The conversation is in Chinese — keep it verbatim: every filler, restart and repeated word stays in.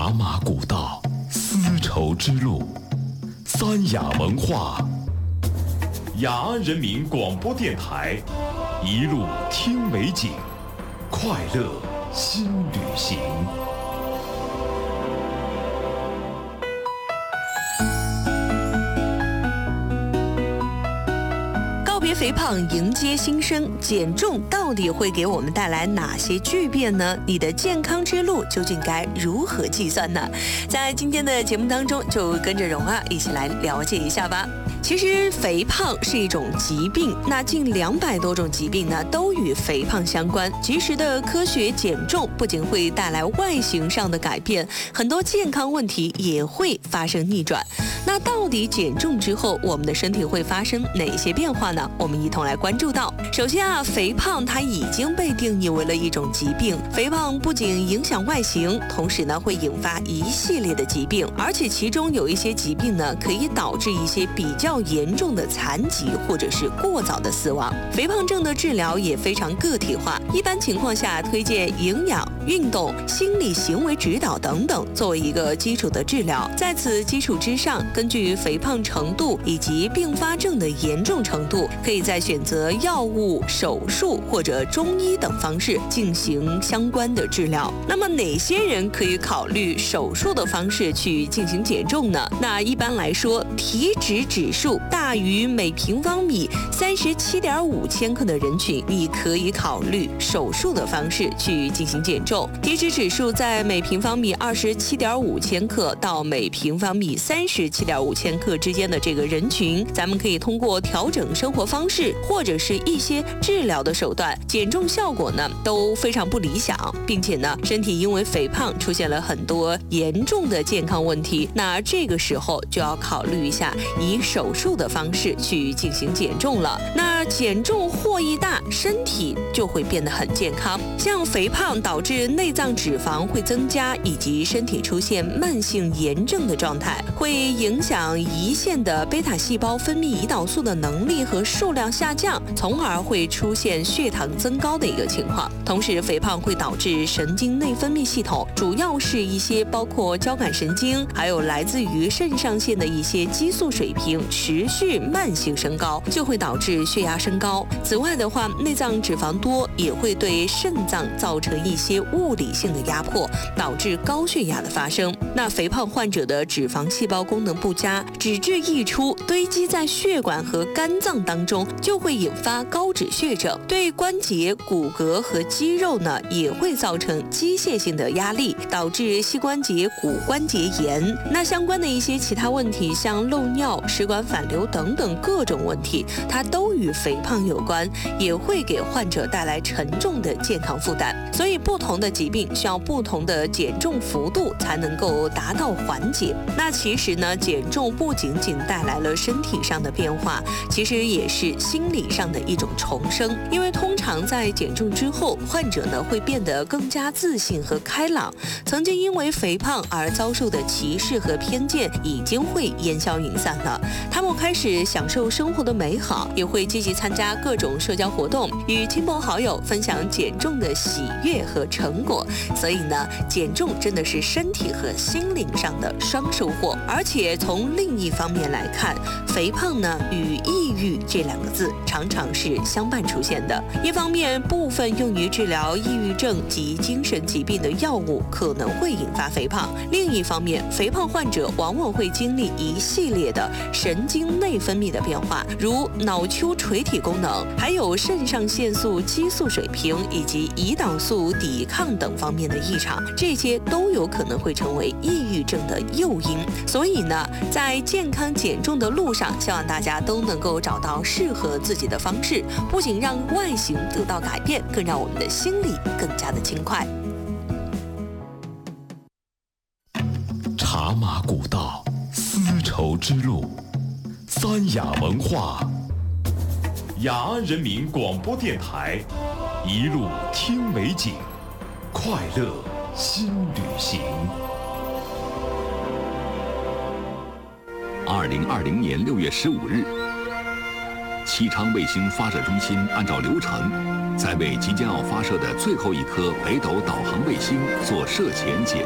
茶马古道，丝绸之路，三雅文化，雅安人民广播电台，一路听美景，快乐新旅行。 告别肥胖，迎接新生，减重到底会给我们带来哪些巨变呢？你的健康之路究竟该如何计算呢？在今天的节目当中，就跟着蓉儿一起来了解一下吧。其实肥胖是一种疾病，那近两百多种疾病呢都与肥胖相关。及时的科学减重不仅会带来外形上的改变，很多健康问题也会发生逆转。那到底减重之后，我们的身体会发生哪些变化呢？我们一同来关注到。首先啊，肥胖它已经被定义为了一种疾病。肥胖不仅影响外形，同时呢会引发一系列的疾病，而且其中有一些疾病呢可以导致一些比较严重的残疾或者是过早的死亡。肥胖症的治疗也非常个体化，一般情况下推荐营养、运动、心理行为指导等等作为一个基础的治疗。在此基础之上，根据肥胖程度以及并发症的严重程度，可以再选择药物、手术或者中医等方式进行相关的治疗。那么哪些人可以考虑手术的方式去进行减重呢？那一般来说，体脂指数大于每平方米三十七点五千克的人群，你可以考虑手术的方式去进行减重。体脂指数在每平方米二十七点五千克到每平方米三十七点五千克之间的这个人群，咱们可以通过调整生活方式或者是一些治疗的手段，减重效果呢都非常不理想，并且呢身体因为肥胖出现了很多严重的健康问题，那这个时候就要考虑一下以手术的方式去进行减重了。那减重获益大，身体就会变得很健康。像肥胖导致内脏脂肪会增加，以及身体出现慢性炎症的状态，会影响胰腺的贝塔细胞分泌胰岛素的能力和数量下降，从而会出现血糖增高的一个情况。同时，肥胖会导致神经内分泌系统，主要是一些包括交感神经，还有来自于肾上腺的一些激素水平持续慢性升高，就会导致血压升高。此外的话，内脏脂肪多也会对肾脏造成一些物理性的压迫，导致高血压的发生。那肥胖患者的脂肪细胞功能不佳，脂质溢出堆积在血管和肝脏当中，就会引发高脂血症，对关节、骨骼和肌肉呢也会造成机械性的压力，导致膝关节骨关节炎。那相关的一些其他问题，像漏尿、食管反流等等各种问题，它都与肥胖有关，也会给患者带来沉重的健康负担。所以不同的疾病需要不同的减重幅度才能够达到缓解。那其实呢，减重不仅仅带来了身体上的变化，其实也是心理上的一种重生。因为通常在减重之后，患者呢会变得更加自信和开朗，曾经因为肥胖而遭受的歧视和偏见已经会烟消云散了。他们开始享受生活的美好，也会积极参加各种社交活动，与亲朋好友分享减重的喜悦和成果。所以呢，减重真的是身体和心灵上的双收获。而且从另一方面来看，肥胖呢与抑郁这两个字常常是相伴出现的。一方面，部分用于治疗抑郁症及精神疾病的药物可能会引发肥胖；另一方面，肥胖患者往往会经历一系列的神经内分泌的变化，如脑丘垂体功能，还有肾上腺素激素水平以及胰岛素抵抗等方面的异常，这些都有可能会成为抑郁症的诱因。所以呢，在健康减重的路上，希望大家都能够找到适合自己的方式，不仅让外形得到改变，更让我们的心理更加的轻快。 茶马古道，丝绸之路，三雅文化，雅安人民广播电台，一路听美景，快乐新旅行。 二零二零年六月十五日，西昌卫星发射中心按照流程，在为即将要发射的最后一颗北斗导航卫星做射前检